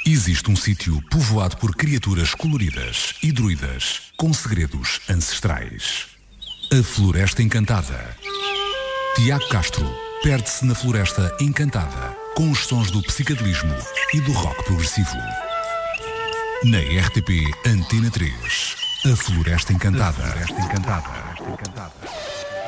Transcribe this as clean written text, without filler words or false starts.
Existe um sítio povoado por criaturas coloridas e druidas com segredos ancestrais. A Floresta Encantada. Tiago Castro perde-se na Floresta Encantada com os sons do psicadelismo e do rock progressivo. Na RTP Antena 3. A Floresta Encantada. A Floresta Encantada.